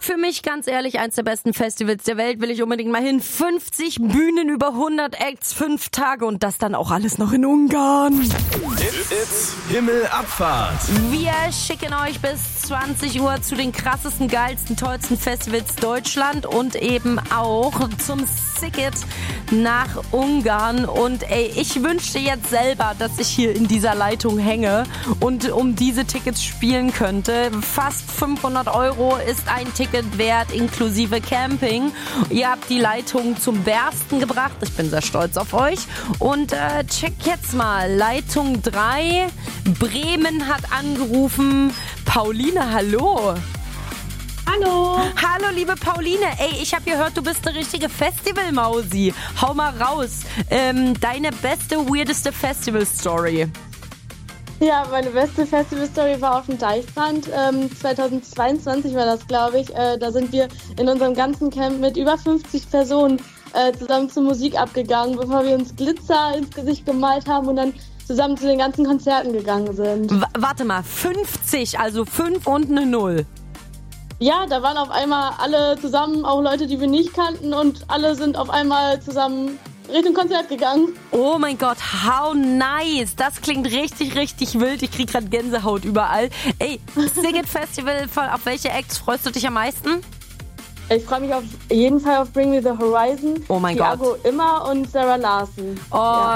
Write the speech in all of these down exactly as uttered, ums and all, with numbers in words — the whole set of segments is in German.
Für mich ganz ehrlich eins der besten Festivals der Welt, will ich unbedingt mal hin. fünfzig Bühnen, über hundert Acts, fünf Tage und das dann auch alles noch in Ungarn. It's, it's Himmelabfahrt. Wir schicken euch bis zwanzig Uhr zu den krassesten, geilsten, tollsten Festivals Deutschland und eben auch zum Sicket nach Ungarn. Und ey, ich wünschte jetzt selber, dass ich hier in dieser Leitung hänge und um diese Tickets spielen könnte. Fast fünfhundert Euro ist ein Ticket wert, inklusive Camping. Ihr habt die Leitung zum Bersten gebracht. Ich bin sehr stolz auf euch. Und äh, check jetzt mal. Leitung drei. Bremen hat angerufen. Pauline, hallo. Hallo. Hallo, liebe Pauline. Ey, ich habe gehört, du bist eine richtige Festival-Mausi. Hau mal raus. Ähm, deine beste, weirdeste Festival-Story. Ja, meine beste Festival-Story war auf dem Deichbrand. Ähm, zweitausendzweiundzwanzig war das, glaube ich. Äh, da sind wir in unserem ganzen Camp mit über fünfzig Personen äh, zusammen zur Musik abgegangen, bevor wir uns Glitzer ins Gesicht gemalt haben und dann zusammen zu den ganzen Konzerten gegangen sind. W- warte mal, fünfzig, also fünf und eine Null. Ja, da waren auf einmal alle zusammen, auch Leute, die wir nicht kannten, und alle sind auf einmal zusammen Richtung Konzert gegangen. Oh mein Gott, how nice. Das klingt richtig, richtig wild. Ich krieg gerade Gänsehaut überall. Ey, Siget Festival, auf welche Acts freust du dich am meisten? Ich freue mich auf jeden Fall auf Bring Me the Horizon. Oh mein Gott. Thiago Immer und Sarah Larson. Oh,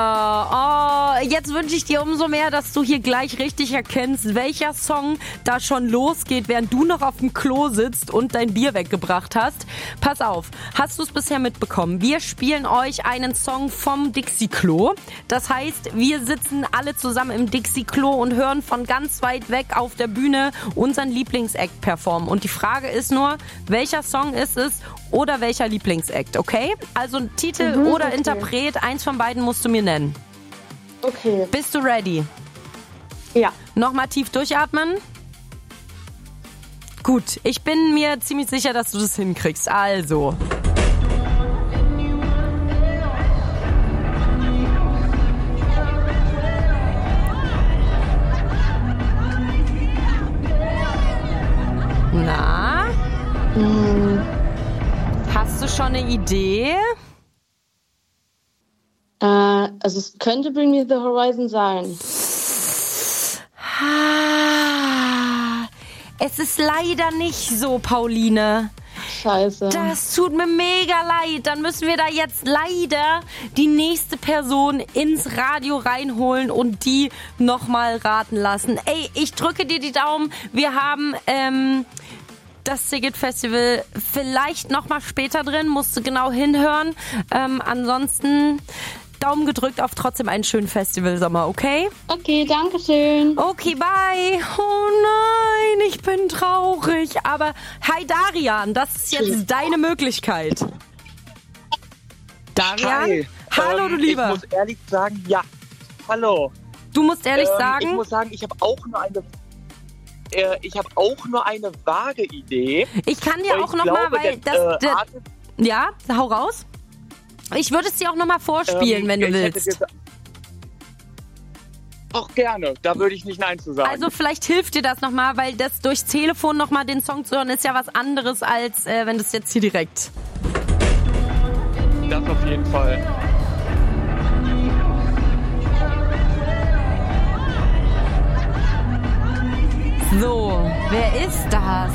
ja. oh, jetzt wünsche ich dir umso mehr, dass du hier gleich richtig erkennst, welcher Song da schon losgeht, während du noch auf dem Klo sitzt und dein Bier weggebracht hast. Pass auf, hast du es bisher mitbekommen? Wir spielen euch einen Song vom Dixie-Klo. Das heißt, wir sitzen alle zusammen im Dixie-Klo und hören von ganz weit weg auf der Bühne unseren Lieblingsact performen. Und die Frage ist nur, welcher Song ist es oder welcher Lieblingsact, okay? Also Titel Mhm, oder okay. Interpret, eins von beiden musst du mir nennen. Okay. Bist du ready? Ja. Nochmal tief durchatmen. Gut, ich bin mir ziemlich sicher, dass du das hinkriegst. Also. Na? Hm. Hast du schon eine Idee? Äh, also es könnte Bring Me the Horizon sein. Ah, es ist leider nicht so, Pauline. Scheiße. Das tut mir mega leid. Dann müssen wir da jetzt leider die nächste Person ins Radio reinholen und die nochmal raten lassen. Ey, ich drücke dir die Daumen. Wir haben ähm, das Siget Festival vielleicht nochmal später drin. Musst du genau hinhören. Ähm, ansonsten Daumen gedrückt auf trotzdem einen schönen Festivalsommer, okay? Okay, danke schön. Okay, bye. Oh nein, ich bin traurig. Aber hi Darian, das ist jetzt deine Möglichkeit. Darian? Hi. Hallo, ähm, du Lieber. Ich muss ehrlich sagen, ja. Hallo. Du musst ehrlich ähm, sagen... Ich muss sagen, ich habe auch nur eine... Äh, ich habe auch nur eine vage Idee. Ich kann dir Weil auch ich nochmal, glaube, weil der, das... äh, das Artist, ja, hau raus. Ich würde es dir auch nochmal vorspielen, ähm, wenn du ich hätte willst. gesagt- Auch gerne, da würde ich nicht Nein zu sagen. Also vielleicht hilft dir das nochmal, weil das durchs Telefon nochmal den Song zu hören ist ja was anderes, als äh, wenn du es jetzt hier direkt... Das auf jeden Fall. So, wer ist das?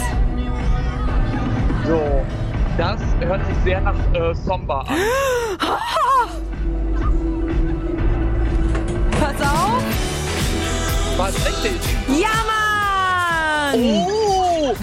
So, das hört sich sehr nach äh, Somba an. Pass auf. War es richtig? Ja, Mann! Oh!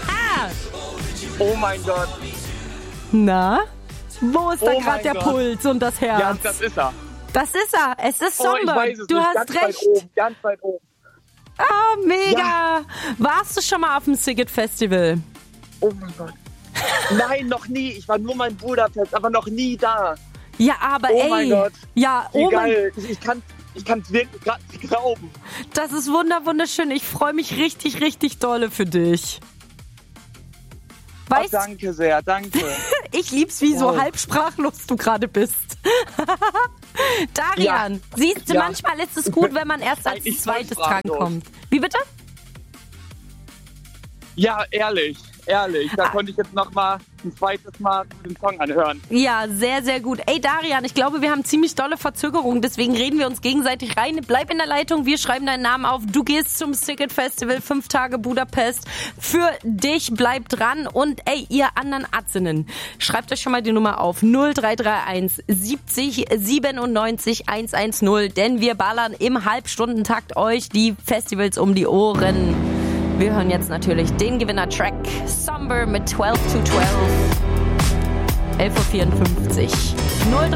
Oh mein Gott. Na? Wo ist da Oh gerade mein der Gott. Puls und das Herz? Ja, das ist er. Das ist er. Es ist Oh, ich Somber. weiß es Du nicht. hast Ganz weit recht. oben, ganz weit oben. Ah, mega. Warst du schon mal auf dem Siget Festival? Oh mein Gott. Nein, noch nie. Ich war nur mal in Budapest, aber noch nie da. Ja, aber Oh ey. mein Gott. Ja, Wie oh mein geil. Ich, ich kann ich es wirklich gerade nicht glauben. Das ist wunder wunderschön. Ich freue mich richtig, richtig dolle für dich. Oh, Weißt, danke sehr, danke. ich lieb's, wie so Oh. halb sprachlos du gerade bist. Darian, Ja. siehst du, Ja. manchmal ist es gut, wenn man erst als Eigentlich voll zweites sprachlos. drankommt. Wie bitte? Ja, ehrlich. Ehrlich, da konnte ich jetzt noch mal ein zweites Mal den Song anhören. Ja, sehr, sehr gut. Ey, Darian, ich glaube, wir haben ziemlich dolle Verzögerung, deswegen reden wir uns gegenseitig rein. Bleib in der Leitung, wir schreiben deinen Namen auf. Du gehst zum Sicket Festival, fünf Tage Budapest. Für dich, bleib dran. Und ey, ihr anderen Atzinnen, schreibt euch schon mal die Nummer auf. null drei drei eins siebzig siebenundneunzig hundertzehn, denn wir ballern im Halbstundentakt euch die Festivals um die Ohren. Wir hören jetzt natürlich den Gewinner-Track Somber mit zwölf zu zwölf. elf Uhr vierundfünfzig.